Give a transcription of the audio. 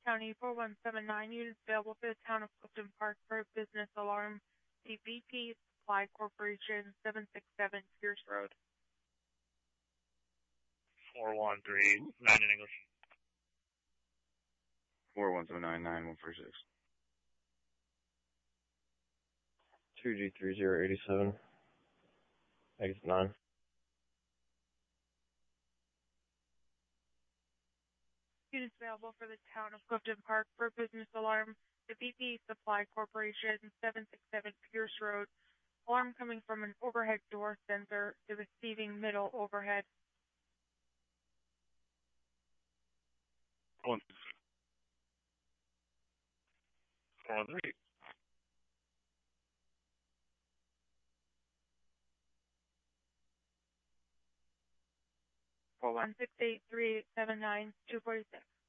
County 4179 units available for the town of Clifton Park for a business alarm. The BP Supply Corporation, 767 Pierce Road. 4139 in English. 41799146. 2G3087. Exit 9. Units available for the town of Clifton Park for business alarm. The BP Supply Corporation, 767 Pierce Road. Alarm coming from an overhead door sensor, the receiving middle overhead. 413. 41683879 246.